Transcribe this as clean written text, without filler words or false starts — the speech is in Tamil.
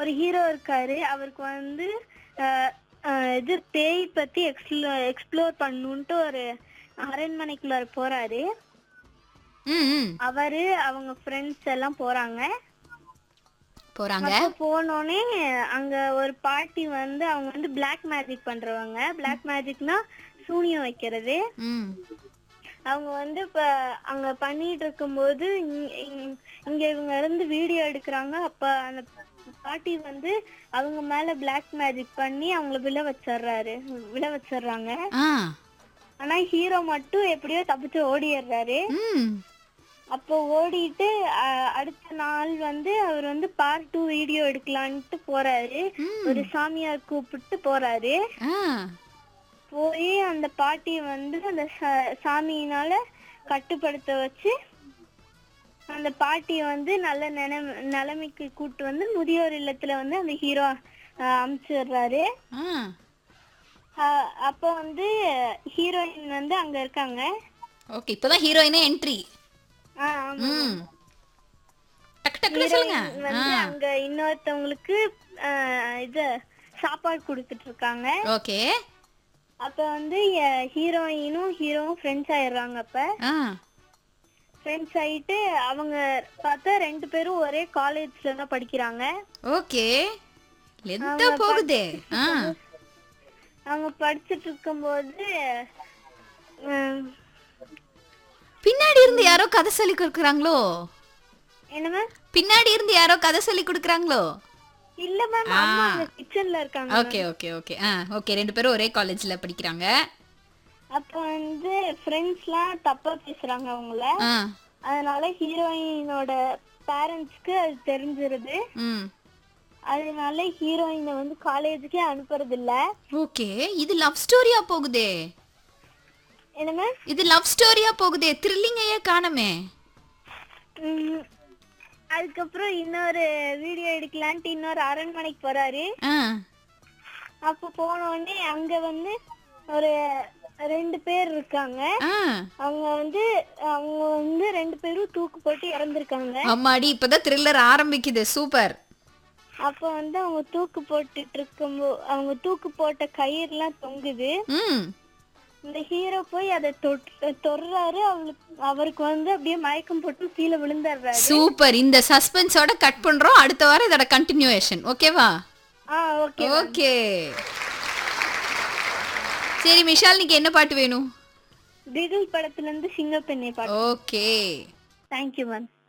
ஒரு ஹீரோ இருக்காரு. அவருக்கு வந்து அஹ், இது பேய் பத்தி எக்ஸ்ப்ளோர் பண்ணணும்ட்டு ஒரு அரண்மனைக்குள்ளார போறாரு. ம் ம். அவங்க ஃப்ரெண்ட்ஸ் எல்லாம் போறாங்க. போறாங்க. அப்ப போனோடனே அங்க ஒரு பாட்டி வந்து அவங்க வந்து பிளாக் மேஜிக் பண்றவங்க. பிளாக் மேஜிக்னா சூனியம் வைக்கிறது. ம். அவங்க வந்து இப்ப அங்க பண்ணிட்டு இருக்கும்போது இங்க இவங்க இருந்து வீடியோ எடுக்கிறாங்க. அப்ப அந்த பாட்டி வந்து அவங்க மேல பிளாக் மேஜிக் பண்ணி அவங்கள விழ வச்சிடுறாங்க. ஆ. ஆனா ஹீரோ மட்டும் எப்படியோ தப்பிச்சு ஓடிடுறாரு. ம். அப்போ ஓடிட்டு அடுத்த நாள் வந்து அவர் வந்து பார்ட் 2 வீடியோ எடுக்கலான்ட்டு போறாரு. ஒரு சாமியார் கூப்பிட்டு போறாரு. ஆ. போய் அந்த பாட்டியை வந்து அந்த சாமியினால கட்டுப்படுத்த வச்சு அந்த பாட்டியை வந்து நல்ல நிலைமைக்கு கூட்டு வந்து முதியோர் இல்லத்துல வந்து அந்த ஹீரோ அமுச்சிடுறாரு. அப்ப வந்து ஹீரோயின் வந்து அங்க இருக்காங்க. ஓகே, இப்பதான் ஹீரோயினே என்ட்ரி. ஆமா. டக்கு டக்குன்னு சொல்லுங்க. வந்து அங்க இன்னொருத்தவங்களுக்கு இது சாப்பாடு கொடுத்துட்டு இருக்காங்க. ஓகே. அப்ப வந்து ஹீரோயினும் ஹீரோவும் ஃப்ரெண்ட்ஸ் ஆயிடுறாங்க. அப்ப ஃப்ரெண்ட்ஸ் ஆயிட்டு அவங்க பார்த்தா 2 பேரும் ஒரே காலேஜ்ல தான் படிக்கிறாங்க. ஓகே, லெந்தா போகுதே. அவங்க படிச்சிட்டு இருக்கும்போது பின்னாடி இருந்து யாரோ கதை சொல்லி கொடுக்கறாங்களோ? என்னமா? பின்னாடி இருந்து யாரோ கதை சொல்லி கொடுக்கறாங்களோ? இல்ல மேம், அம்மா அந்த கிச்சன்ல இருக்காங்க. Okay okay okay. ஓகே, 2 பேரும் ஒரே காலேஜ்ல படிக்கிறாங்க. அப்ப வந்து ஃப்ரெண்ட்ஸ்லாம் தப்பா பேசுறாங்க அவங்கள. அதனால ஹீரோயினோட பேரண்ட்ஸ்க்கு அது தெரிஞ்சிருது. அதனால ஹீரோயினை வந்து காலேஜுக்கே அனுப்புறது இல்ல. ஓகே, இது லவ் ஸ்டோரியா போகுதே. என்னமா? இது லவ் ஸ்டோரியா போகுதே, த்ரில்லிங்கையே காணமே. அதுக்கப்புறம் இன்னொரு வீடியோ எடுக்கலான்ட்டு இன்னொரு அரண்மனைக்கு போறாரு. அப்ப போன உடனே அங்க வந்து ஒரு 2 பேர் இருக்காங்க. அவங்க வந்து 2 பேரும் தூக்கு போட்டு இறந்திருக்காங்க. அம்மாடி, இப்பதான் த்ரில்லர் ஆரம்பிக்குது. சூப்பர். அப்ப வந்து அவங்க தூக்கு போட்டுட்டு இருக்கும்போது அவங்க தூக்கு போட்ட கயிறுலாம் தொங்குது. இந்த ஹீரோ போய் அதை தொடுறாரு. அவருக்கு வந்து அப்படியே மயக்கம் போட்டு கீழே விழுந்துடுறாரு. சூப்பர். இந்த சஸ்பென்ஸோட கட் பண்றோம். அடுத்த வாரம் இதோட கண்டினியூவேஷன். ஓகேவா? Okay okay. சரி மிஷால், நீக்கு என்ன பாட்டு வேணும்? பிகில் படத்துல இருந்து சிங்கப்பெண்ணே பாட்டு. Okay, thank you ma'am.